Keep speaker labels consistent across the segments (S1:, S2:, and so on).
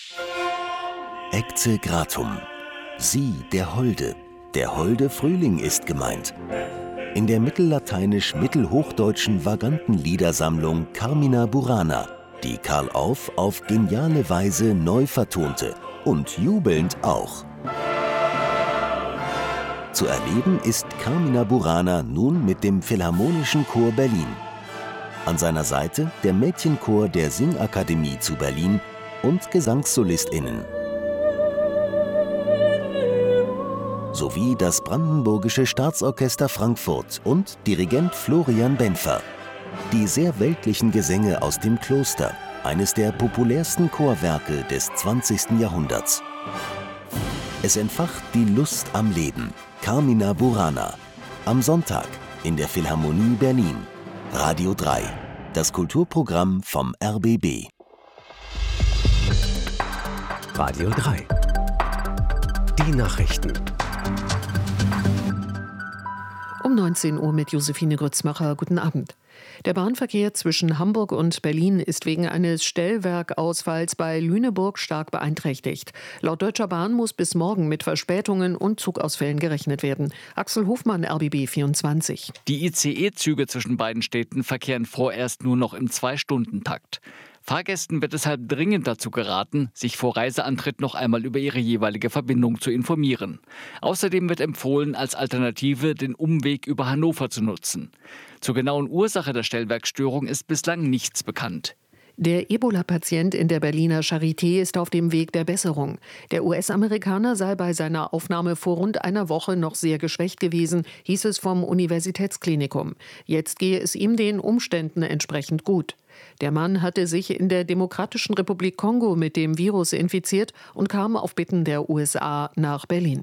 S1: Ecce Gratum. Sie, der holde Frühling ist gemeint. In der mittellateinisch-mittelhochdeutschen vaganten Liedersammlung Carmina Burana, die Karl Orff auf geniale Weise neu vertonte und jubelnd auch. Zu erleben ist Carmina Burana nun mit dem Philharmonischen Chor Berlin. An seiner Seite der Mädchenchor der Singakademie zu Berlin und GesangssolistInnen. Sowie das Brandenburgische Staatsorchester Frankfurt und Dirigent Florian Benfer. Die sehr weltlichen Gesänge aus dem Kloster, eines der populärsten Chorwerke des 20. Jahrhunderts. Es entfacht die Lust am Leben. Carmina Burana. Am Sonntag in der Philharmonie Berlin. Radio 3. Das Kulturprogramm vom RBB.
S2: Radio 3. Die Nachrichten.
S3: Um 19 Uhr mit Josephine Grützmacher. Guten Abend. Der Bahnverkehr zwischen Hamburg und Berlin ist wegen eines Stellwerkausfalls bei Lüneburg stark beeinträchtigt. Laut Deutscher Bahn muss bis morgen mit Verspätungen und Zugausfällen gerechnet werden. Axel Hofmann, RBB 24.
S4: Die ICE-Züge zwischen beiden Städten verkehren vorerst nur noch im 2-Stunden-Takt. Fahrgästen wird deshalb dringend dazu geraten, sich vor Reiseantritt noch einmal über ihre jeweilige Verbindung zu informieren. Außerdem wird empfohlen, als Alternative den Umweg über Hannover zu nutzen. Zur genauen Ursache der Stellwerksstörung ist bislang nichts bekannt.
S3: Der Ebola-Patient in der Berliner Charité ist auf dem Weg der Besserung. Der US-Amerikaner sei bei seiner Aufnahme vor rund einer Woche noch sehr geschwächt gewesen, hieß es vom Universitätsklinikum. Jetzt gehe es ihm den Umständen entsprechend gut. Der Mann hatte sich in der Demokratischen Republik Kongo mit dem Virus infiziert und kam auf Bitten der USA nach Berlin.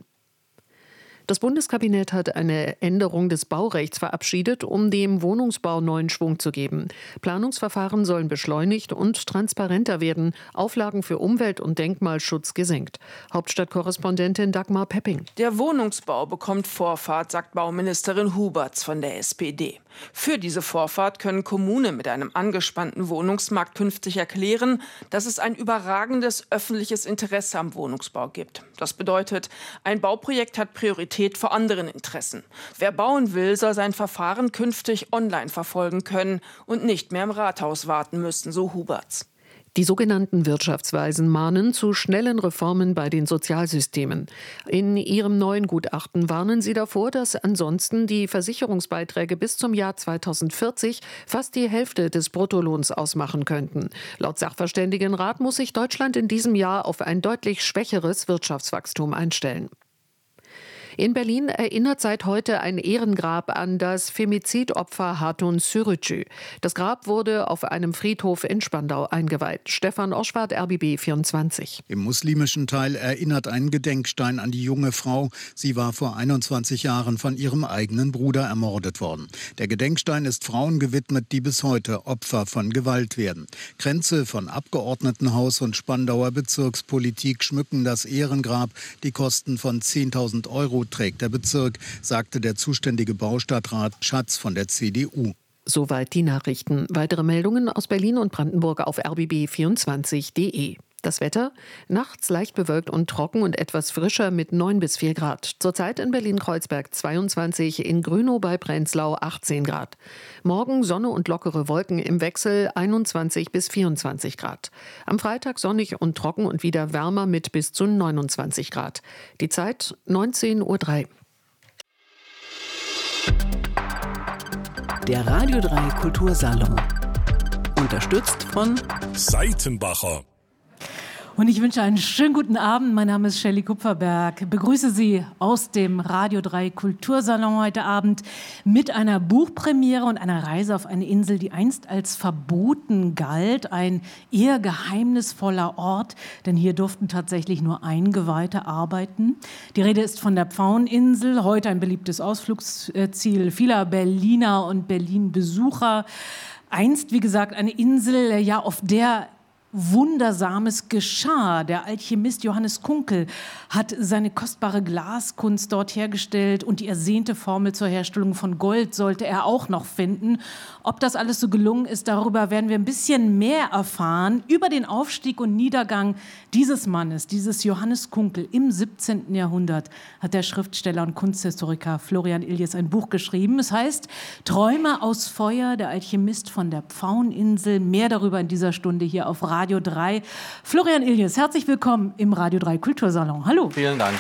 S3: Das Bundeskabinett hat eine Änderung des Baurechts verabschiedet, um dem Wohnungsbau neuen Schwung zu geben. Planungsverfahren sollen beschleunigt und transparenter werden, Auflagen für Umwelt- und Denkmalschutz gesenkt. Hauptstadtkorrespondentin Dagmar Pepping.
S5: Der Wohnungsbau bekommt Vorfahrt, sagt Bauministerin Huberts von der SPD. Für diese Vorfahrt können Kommunen mit einem angespannten Wohnungsmarkt künftig erklären, dass es ein überragendes öffentliches Interesse am Wohnungsbau gibt. Das bedeutet, ein Bauprojekt hat Priorität vor anderen Interessen. Wer bauen will, soll sein Verfahren künftig online verfolgen können und nicht mehr im Rathaus warten müssen, so Huberts.
S3: Die sogenannten Wirtschaftsweisen mahnen zu schnellen Reformen bei den Sozialsystemen. In ihrem neuen Gutachten warnen sie davor, dass ansonsten die Versicherungsbeiträge bis zum Jahr 2040 fast die Hälfte des Bruttolohns ausmachen könnten. Laut Sachverständigenrat muss sich Deutschland in diesem Jahr auf ein deutlich schwächeres Wirtschaftswachstum einstellen. In Berlin erinnert seit heute ein Ehrengrab an das Femizidopfer Hatun Sürücü. Das Grab wurde auf einem Friedhof in Spandau eingeweiht. Stefan Oschwart, RBB 24.
S6: Im muslimischen Teil erinnert ein Gedenkstein an die junge Frau. Sie war vor 21 Jahren von ihrem eigenen Bruder ermordet worden. Der Gedenkstein ist Frauen gewidmet, die bis heute Opfer von Gewalt werden. Kränze von Abgeordnetenhaus und Spandauer Bezirkspolitik schmücken das Ehrengrab. Die Kosten von 10.000 Euro trägt der Bezirk, sagte der zuständige Baustadtrat Schatz von der CDU.
S3: Soweit die Nachrichten. Weitere Meldungen aus Berlin und Brandenburg auf rbb24.de. Das Wetter? Nachts leicht bewölkt und trocken und etwas frischer mit 9 bis 4 Grad. Zurzeit in Berlin-Kreuzberg 22, in Grünow bei Prenzlau 18 Grad. Morgen Sonne und lockere Wolken im Wechsel 21 bis 24 Grad. Am Freitag sonnig und trocken und wieder wärmer mit bis zu 29 Grad. Die Zeit 19:03 Uhr.
S2: Der Radio 3 Kultursalon. Unterstützt von
S7: Seitenbacher.
S8: Und ich wünsche einen schönen guten Abend. Mein Name ist Shelley Kupferberg. Ich begrüße Sie aus dem Radio 3 Kultursalon heute Abend mit einer Buchpremiere und einer Reise auf eine Insel, die einst als verboten galt. Ein eher geheimnisvoller Ort, denn hier durften tatsächlich nur Eingeweihte arbeiten. Die Rede ist von der Pfaueninsel, heute ein beliebtes Ausflugsziel vieler Berliner und Berlin-Besucher. Einst, wie gesagt, eine Insel, ja, auf der Wundersames geschah. Der Alchemist Johannes Kunkel hat seine kostbare Glaskunst dort hergestellt und die ersehnte Formel zur Herstellung von Gold sollte er auch noch finden. Ob das alles so gelungen ist, darüber werden wir ein bisschen mehr erfahren. Über den Aufstieg und Niedergang dieses Mannes, dieses Johannes Kunkel im 17. Jahrhundert, hat der Schriftsteller und Kunsthistoriker Florian Illies ein Buch geschrieben. Es heißt Träume aus Feuer, der Alchemist von der Pfaueninsel. Mehr darüber in dieser Stunde hier auf Radio 3. Florian Illies, herzlich willkommen im Radio 3 Kultursalon. Hallo.
S7: Vielen Dank.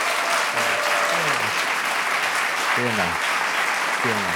S7: Vielen Dank. Vielen Dank.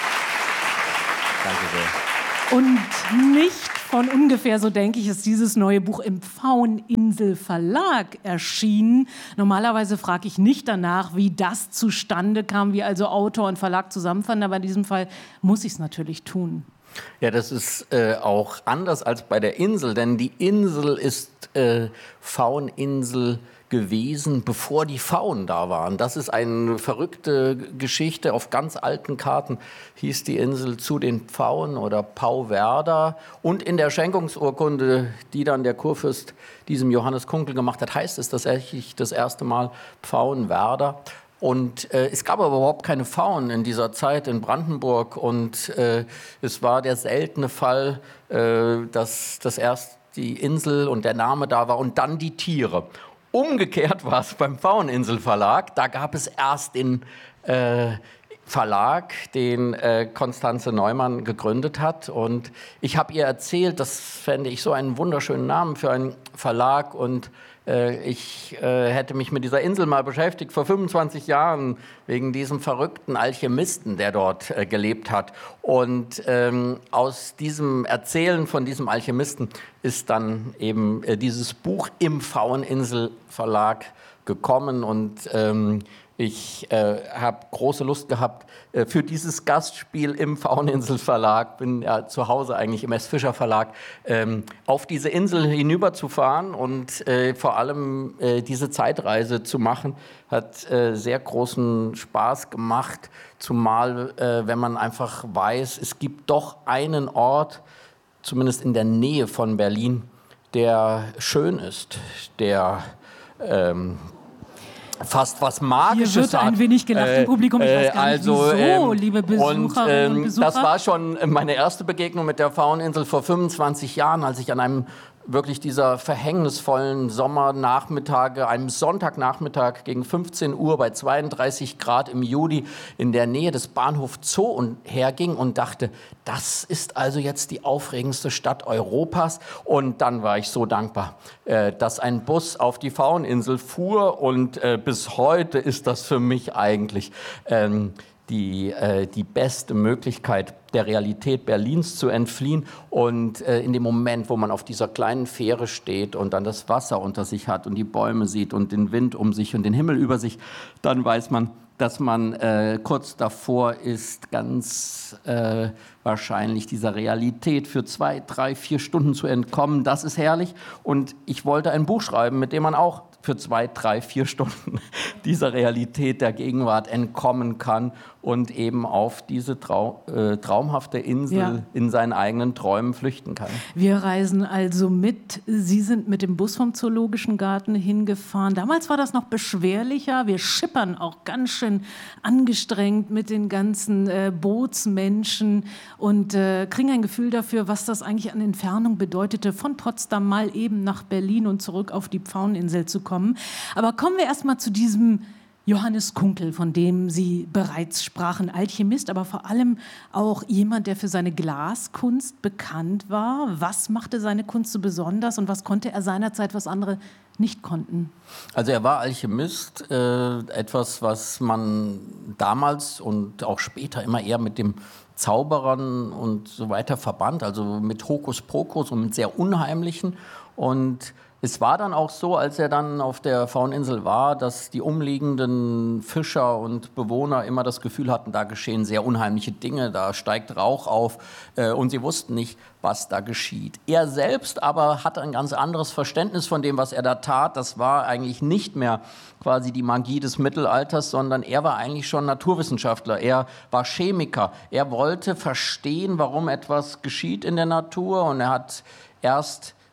S7: Danke sehr.
S8: Und nicht von ungefähr, so denke ich, ist dieses neue Buch im Pfaueninsel Verlag erschienen. Normalerweise frage ich nicht danach, wie das zustande kam, wie also Autor und Verlag zusammenfanden, aber in diesem Fall muss ich es natürlich tun.
S7: Ja, das ist auch anders als bei der Insel, denn die Insel ist Pfaueninsel gewesen, bevor die Pfauen da waren. Das ist eine verrückte Geschichte. Auf ganz alten Karten hieß die Insel zu den Pfauen oder Pauwerda. Und in der Schenkungsurkunde, die dann der Kurfürst diesem Johannes Kunkel gemacht hat, heißt es tatsächlich das erste Mal Pfauenwerda. Und es gab aber überhaupt keine Pfauen in dieser Zeit in Brandenburg. Und es war der seltene Fall, dass erst die Insel und der Name da war und dann die Tiere. Umgekehrt war es beim Pfaueninsel Verlag. Da gab es erst den Verlag, den Konstanze Neumann gegründet hat. Und ich habe ihr erzählt, das fände ich so einen wunderschönen Namen für einen Verlag. Und ich hätte mich mit dieser Insel mal beschäftigt vor 25 Jahren wegen diesem verrückten Alchemisten, der dort gelebt hat. Und aus diesem Erzählen von diesem Alchemisten ist dann eben dieses Buch im Pfaueninsel Verlag gekommen. Und ich habe große Lust gehabt für dieses Gastspiel im Pfaueninsel Verlag, bin ja zu Hause eigentlich im S. Fischer Verlag, auf diese Insel hinüberzufahren und vor allem diese Zeitreise zu machen, hat sehr großen Spaß gemacht, zumal wenn man einfach weiß, es gibt doch einen Ort, zumindest in der Nähe von Berlin, der schön ist, der fast was Magisches
S8: Hier wird
S7: hat.
S8: ein wenig gelacht im Publikum. Ich weiß gar nicht, wieso, liebe Besucherinnen und Besucher.
S7: Das war schon meine erste Begegnung mit der Pfaueninsel vor 25 Jahren, als ich an einem wirklich dieser verhängnisvollen Sommernachmittage, einem Sonntagnachmittag gegen 15 Uhr bei 32 Grad im Juli in der Nähe des Bahnhof Zoo herging und dachte, das ist also jetzt die aufregendste Stadt Europas. Und dann war ich so dankbar, dass ein Bus auf die Pfaueninsel fuhr und bis heute ist das für mich eigentlich die beste Möglichkeit, der Realität Berlins zu entfliehen. Und in dem Moment, wo man auf dieser kleinen Fähre steht und dann das Wasser unter sich hat und die Bäume sieht und den Wind um sich und den Himmel über sich, dann weiß man, dass man kurz davor ist, ganz wahrscheinlich dieser Realität für 2, 3, 4 Stunden zu entkommen. Das ist herrlich. Und ich wollte ein Buch schreiben, mit dem man auch für 2, 3, 4 Stunden dieser Realität der Gegenwart entkommen kann und eben auf diese traumhafte Insel in seinen eigenen Träumen flüchten kann.
S8: Wir reisen also mit. Sie sind mit dem Bus vom Zoologischen Garten hingefahren. Damals war das noch beschwerlicher. Wir schippern auch ganz schön angestrengt mit den ganzen Bootsmenschen und kriegen ein Gefühl dafür, was das eigentlich an Entfernung bedeutete, von Potsdam mal eben nach Berlin und zurück auf die Pfaueninsel zu kommen. Aber kommen wir erst mal zu diesem Johannes Kunkel, von dem Sie bereits sprachen, Alchemist, aber vor allem auch jemand, der für seine Glaskunst bekannt war. Was machte seine Kunst so besonders und was konnte er seinerzeit, was andere nicht konnten?
S7: Also er war Alchemist, etwas, was man damals und auch später immer eher mit dem Zauberern und so weiter verband, also mit Hokuspokus und mit sehr Unheimlichen. Und es war dann auch so, als er dann auf der Pfaueninsel war, dass die umliegenden Fischer und Bewohner immer das Gefühl hatten, da geschehen sehr unheimliche Dinge, da steigt Rauch auf und sie wussten nicht, was da geschieht. Er selbst aber hatte ein ganz anderes Verständnis von dem, was er da tat. Das war eigentlich nicht mehr quasi die Magie des Mittelalters, sondern er war eigentlich schon Naturwissenschaftler, er war Chemiker. Er wollte verstehen, warum etwas geschieht in der Natur und er hat erst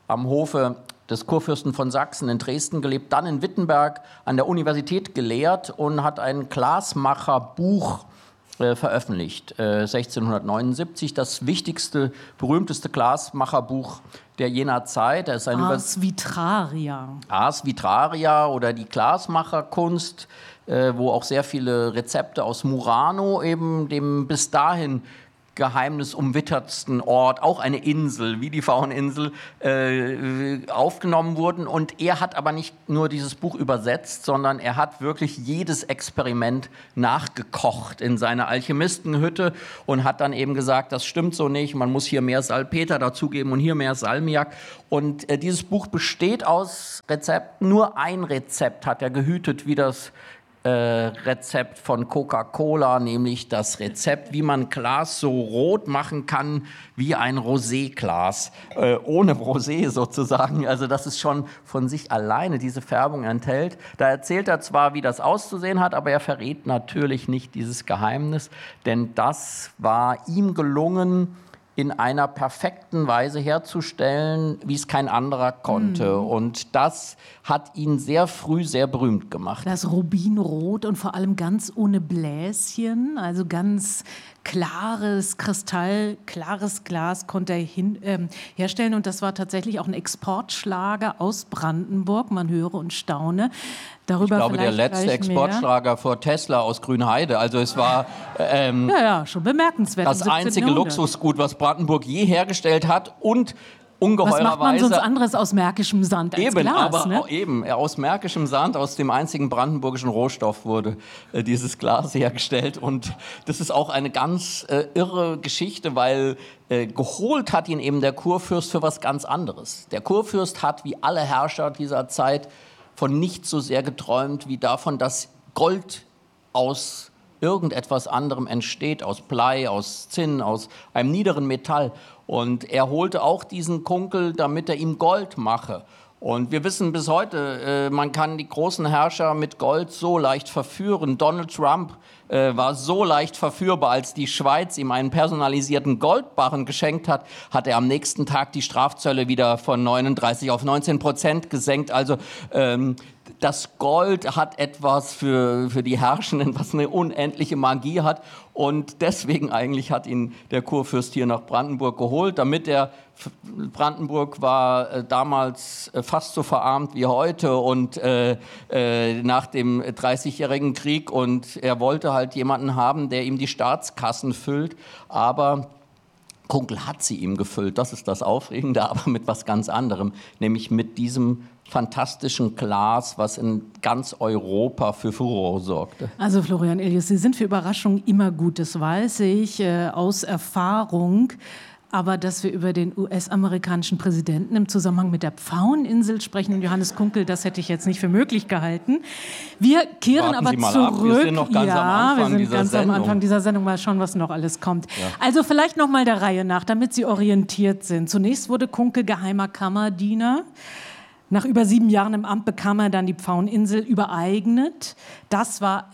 S7: am Hofe des Kurfürsten von Sachsen in Dresden gelebt, dann in Wittenberg an der Universität gelehrt und hat ein Glasmacherbuch veröffentlicht, 1679, das wichtigste, berühmteste Glasmacherbuch der jener Zeit. Das ist ein
S8: Ars Vitraria.
S7: Ars Vitraria oder die Glasmacherkunst, wo auch sehr viele Rezepte aus Murano, eben dem bis dahin geheimnisumwittertsten Ort, auch eine Insel wie die Fauninsel, aufgenommen wurden. Und er hat aber nicht nur dieses Buch übersetzt, sondern er hat wirklich jedes Experiment nachgekocht in seiner Alchemistenhütte und hat dann eben gesagt, das stimmt so nicht, man muss hier mehr Salpeter dazugeben und hier mehr Salmiak. Und dieses Buch besteht aus Rezepten, nur ein Rezept hat er gehütet, wie das Rezept von Coca-Cola, nämlich das Rezept, wie man Glas so rot machen kann wie ein Rosé-Glas, ohne Rosé sozusagen. Also das ist schon von sich alleine diese Färbung enthält. Da erzählt er zwar, wie das auszusehen hat, aber er verrät natürlich nicht dieses Geheimnis, denn das war ihm gelungen, in einer perfekten Weise herzustellen, wie es kein anderer konnte. Und das hat ihn sehr früh sehr berühmt gemacht.
S8: Das Rubinrot und vor allem ganz ohne Bläschen, also ganz klares, kristallklares Glas konnte er herstellen. Und das war tatsächlich auch ein Exportschlager aus Brandenburg. Man höre und staune. Darüber
S7: ich glaube, der letzte Exportschlager vor Tesla aus Grünheide. Also es war
S8: schon bemerkenswert.
S7: Das einzige Luxusgut, was Brandenburg je hergestellt hat und ungeheurerweise...
S8: Was macht man sonst anderes aus märkischem Sand als
S7: eben,
S8: Glas?
S7: Aber
S8: ne?
S7: Eben, aus märkischem Sand, aus dem einzigen brandenburgischen Rohstoff wurde dieses Glas hergestellt. Und das ist auch eine ganz irre Geschichte, weil geholt hat ihn eben der Kurfürst für was ganz anderes. Der Kurfürst hat, wie alle Herrscher dieser Zeit, von nichts so sehr geträumt wie davon, dass Gold aus irgendetwas anderem entsteht, aus Blei, aus Zinn, aus einem niederen Metall. Und er holte auch diesen Kunkel, damit er ihm Gold mache. Und wir wissen bis heute, man kann die großen Herrscher mit Gold so leicht verführen. Donald Trump war so leicht verführbar, als die Schweiz ihm einen personalisierten Goldbarren geschenkt hat, hat er am nächsten Tag die Strafzölle wieder von 39 auf 19% gesenkt. Also das Gold hat etwas für die Herrschenden, was eine unendliche Magie hat. Und deswegen eigentlich hat ihn der Kurfürst hier nach Brandenburg geholt, damit Brandenburg war damals fast so verarmt wie heute und nach dem 30-jährigen Krieg. Und er wollte halt jemanden haben, der ihm die Staatskassen füllt. Aber Kunkel hat sie ihm gefüllt. Das ist das Aufregende, aber mit was ganz anderem, nämlich mit diesem fantastischen Glas, was in ganz Europa für Furore sorgte.
S8: Also Florian Illies, Sie sind für Überraschungen immer gut, das weiß ich, aus Erfahrung. Aber dass wir über den US-amerikanischen Präsidenten im Zusammenhang mit der Pfaueninsel sprechen und Johannes Kunkel, das hätte ich jetzt nicht für möglich gehalten. Wir kehren aber zurück.
S7: Wir sind noch ganz
S8: am Anfang dieser Sendung. Mal schauen, was noch alles kommt. Ja. Also vielleicht noch mal der Reihe nach, damit Sie orientiert sind. Zunächst wurde Kunkel geheimer Kammerdiener. Nach über 7 Jahren im Amt bekam er dann die Pfaueninsel übereignet. Das war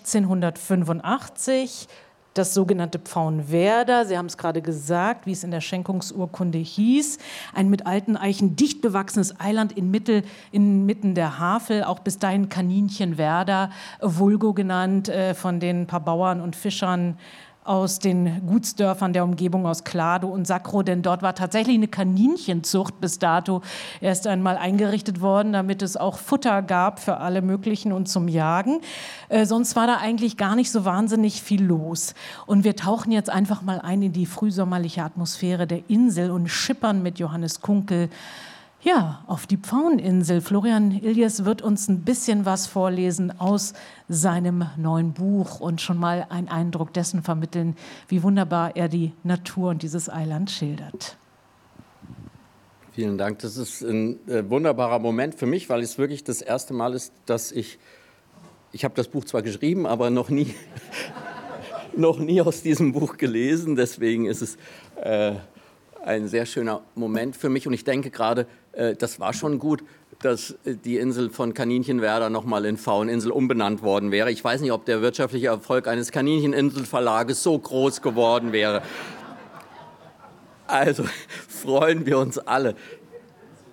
S8: 1685. Das sogenannte Pfauenwerder, Sie haben es gerade gesagt, wie es in der Schenkungsurkunde hieß, ein mit alten Eichen dicht bewachsenes Eiland inmitten der Havel, auch bis dahin Kaninchenwerder, Vulgo genannt, von den paar Bauern und Fischern aus den Gutsdörfern der Umgebung, aus Klado und Sacro, denn dort war tatsächlich eine Kaninchenzucht bis dato erst einmal eingerichtet worden, damit es auch Futter gab für alle möglichen und zum Jagen. Sonst war da eigentlich gar nicht so wahnsinnig viel los. Und wir tauchen jetzt einfach mal ein in die frühsommerliche Atmosphäre der Insel und schippern mit Johannes Kunkel auf die Pfaueninsel. Florian Illies wird uns ein bisschen was vorlesen aus seinem neuen Buch und schon mal einen Eindruck dessen vermitteln, wie wunderbar er die Natur und dieses Eiland schildert.
S7: Vielen Dank. Das ist ein wunderbarer Moment für mich, weil es wirklich das erste Mal ist, dass ich habe das Buch zwar geschrieben, aber noch nie aus diesem Buch gelesen. Deswegen ist es ein sehr schöner Moment für mich. Und ich denke gerade, das war schon gut, dass die Insel von Kaninchenwerder nochmal in Pfaueninsel umbenannt worden wäre. Ich weiß nicht, ob der wirtschaftliche Erfolg eines Kanincheninselverlages so groß geworden wäre. Also freuen wir uns alle.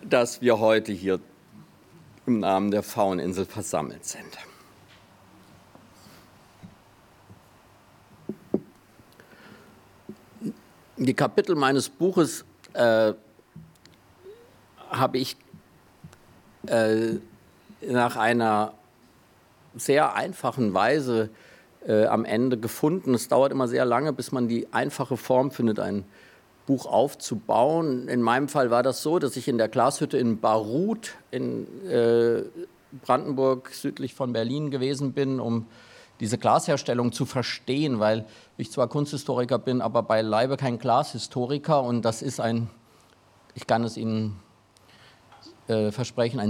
S7: dass wir heute hier im Namen der Fraueninsel versammelt sind. Die Kapitel meines Buches habe ich nach einer sehr einfachen Weise am Ende gefunden. Es dauert immer sehr lange, bis man die einfache Form findet, ein Buch aufzubauen. In meinem Fall war das so, dass ich in der Glashütte in Baruth in Brandenburg südlich von Berlin gewesen bin, um diese Glasherstellung zu verstehen, weil ich zwar Kunsthistoriker bin, aber beileibe kein Glashistoriker. Und das ist ich kann es Ihnen versprechen, ein